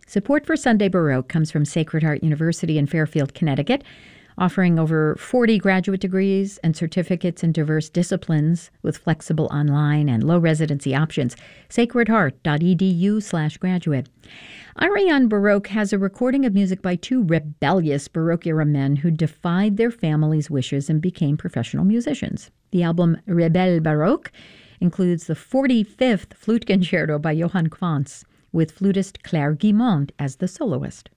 Support for Sunday Baroque comes from Sacred Heart University in Fairfield, Connecticut, offering over 40 graduate degrees and certificates in diverse disciplines with flexible online and low residency options. sacredheart.edu/graduate. Ariane Baroque has a recording of music by two rebellious Baroque-era men who defied their families' wishes and became professional musicians. The album Rebelle Baroque includes the 45th Flute Concerto by Johann Quantz, with flutist Claire Guimond as the soloist.